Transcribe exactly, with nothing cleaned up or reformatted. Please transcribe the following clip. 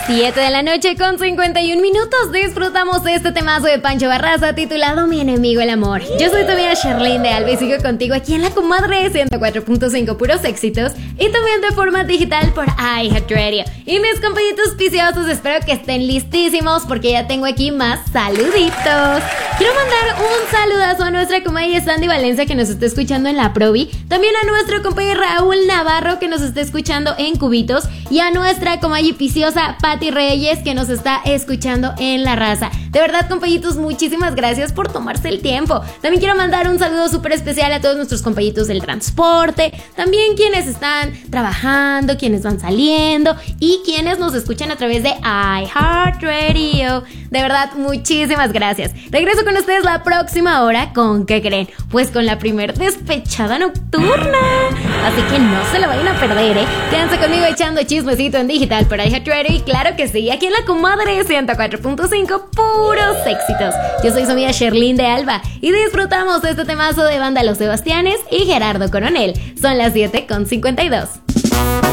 siete de la noche con cincuenta y un minutos disfrutamos de este temazo de Pancho Barraza titulado Mi enemigo el amor. Yo soy tu amiga Sherlyn de Alba y sigo contigo aquí en La Comadre ciento cuatro punto cinco puros éxitos y también de forma digital por iHeartRadio. Y mis compañitos viciosos, espero que estén listísimos porque ya tengo aquí más saluditos. Quiero mandar un saludazo a nuestra comadre Sandy Valencia que nos está escuchando en la Provi, también a nuestro compañero Raúl Navarro que nos está escuchando en Cubitos y a nuestra comadre viciosa Pati Reyes que nos está escuchando en La Raza. De verdad, compañitos, muchísimas gracias por tomarse el tiempo. También quiero mandar un saludo súper especial a todos nuestros compañitos del transporte, también quienes están trabajando, quienes van saliendo y quienes nos escuchan a través de iHeartRadio. De verdad, muchísimas gracias. Regreso con ustedes la próxima hora. ¿Con qué creen? Pues con la primer despechada nocturna. Así que no se la vayan a perder, ¿eh? Quédense conmigo echando chismecito en digital por iHeartRadio y claro que sí, aquí en La Comadre ciento cuatro punto cinco, puros éxitos. Yo soy su amiga Sherlyn de Alba y disfrutamos de este temazo de banda Los Sebastianes y Gerardo Coronel. Son las siete con cincuenta y dos.